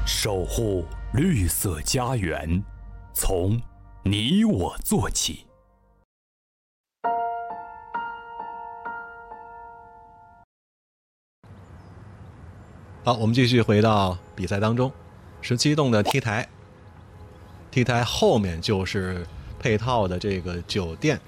守护绿色家园，从你我做起。 好，我们继续回到比赛当中。17洞的 T 台，T 台后面就是配套的这个酒店。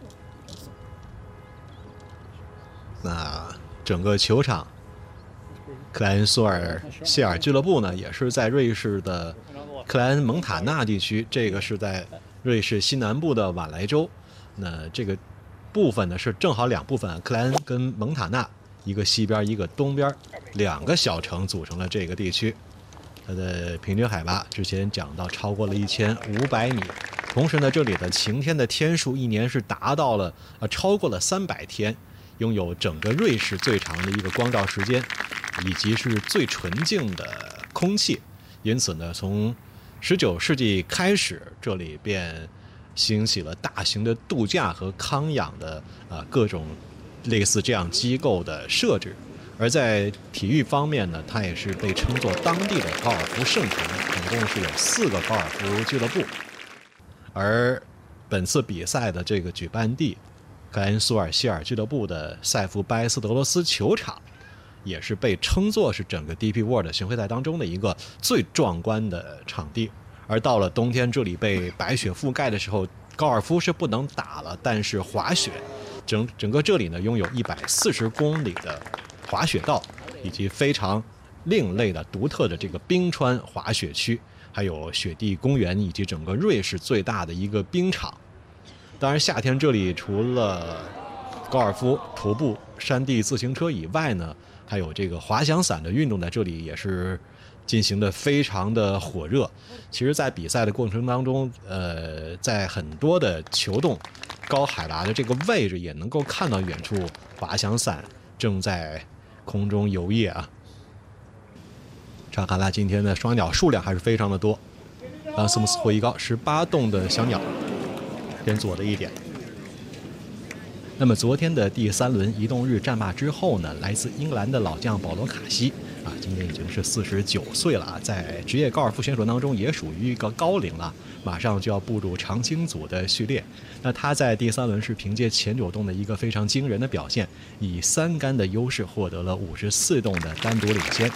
那整个球场，克莱恩索尔谢尔俱乐部呢，也是在瑞士的克莱恩蒙塔纳地区，这个是在瑞士西南部的瓦莱州。那这个部分呢是正好两部分，克莱恩跟蒙塔纳，一个西边一个东边，两个小城组成了这个地区。它的平均海拔之前讲到超过了1500米，同时呢，这里的晴天的天数一年是达到了超过了300天，拥有整个瑞士最长的一个光照时间，以及是最纯净的空气。因此呢，从19世纪开始，这里便兴起了大型的度假和康养的各种类似这样机构的设置。而在体育方面呢，它也是被称作当地的高尔夫圣城，总共是有4个高尔夫俱乐部。而本次比赛的这个举办地克莱恩苏尔希尔俱乐部的塞夫拜斯德罗斯球场，也是被称作是整个 DP World 巡回赛当中的一个最壮观的场地。而到了冬天，这里被白雪覆盖的时候，高尔夫是不能打了，但是滑雪，整个这里呢拥有140公里的滑雪道，以及非常另类的独特的这个冰川滑雪区，还有雪地公园，以及整个瑞士最大的一个冰场。当然夏天这里除了高尔夫、徒步、山地自行车以外呢，还有这个滑翔伞的运动，在这里也是进行的非常的火热。其实在比赛的过程当中，在很多的球洞高海拔的这个位置，也能够看到远处滑翔伞正在空中游曳啊。查卡拉今天的双鸟数量还是非常的多。拉斯穆斯霍伊高18洞的小鸟，偏左的一点。那么昨天的第3轮移动日战罢之后呢，来自英格兰的老将保罗卡西今年已经是49岁了，在职业高尔夫选手当中也属于一个高龄了，马上就要步入常青组的序列。那他在第3轮是凭借前9洞的一个非常惊人的表现，以3杆的优势获得了54洞的单独领先，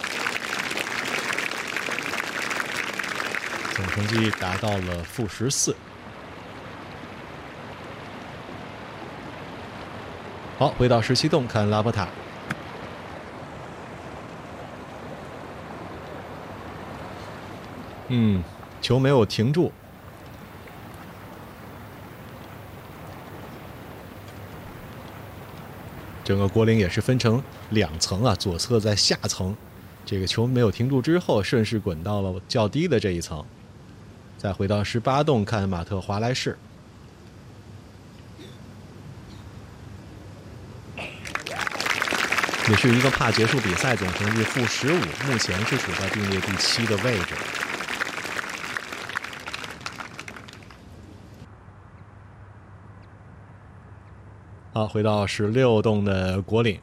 总成绩达到了-14。好，回到17洞看拉波塔。球没有停住。整个果岭也是分成2层啊，左侧在下层，这个球没有停住之后，顺势滚到了较低的这一层。再回到18洞看马特华莱士。也是一个怕结束比赛，总成绩-15，目前是处在并列第7的位置。好，回到16洞的果岭。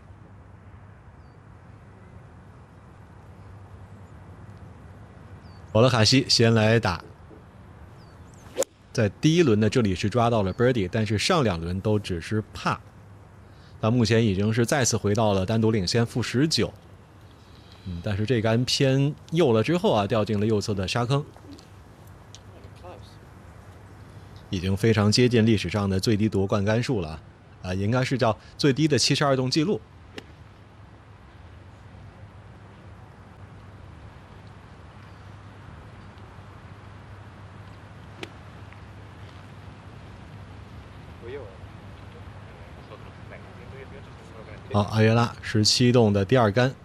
保罗卡西先来打，在第1轮的这里是抓到了 birdie， 但是上2轮都只是帕。他目前已经是再次回到了单独领先-19，但是这杆偏右了之后掉进了右侧的沙坑，已经非常接近历史上的最低夺冠杆数了应该是叫最低的72洞记录。好，阿约拉17洞的第2杆。